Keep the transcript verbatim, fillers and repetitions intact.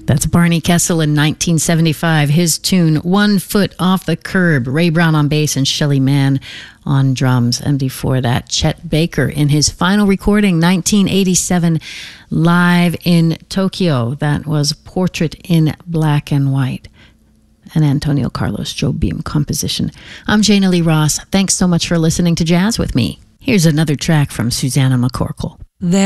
That's Barney Kessel in nineteen seventy-five. His tune, One Foot Off the Curb. Ray Brown on bass and Shelly Manne on drums. And before that, Chet Baker in his final recording, nineteen eighty-seven, live in Tokyo. That was Portrait in Black and White, an Antonio Carlos Jobim composition. I'm Jana Lee Ross. Thanks so much for listening to Jazz with me. Here's another track from Susanna McCorkle.